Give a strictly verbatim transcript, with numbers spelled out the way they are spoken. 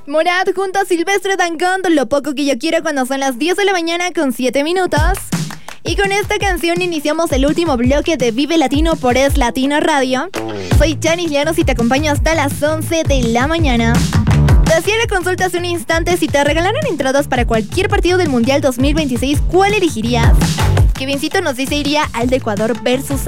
Morat junto a Silvestre Dangond, Lo poco que yo quiero, cuando son las diez de la mañana con siete minutos. Y con esta canción iniciamos el último bloque de Vive Latino por Es Latino Radio. Soy Janis Llanos y te acompaño hasta las once de la mañana. Te hacía la consulta hace un instante: si te regalaran entradas para cualquier partido del Mundial dos mil veintiséis, ¿cuál elegirías? Kevincito nos dice iría al de Ecuador versus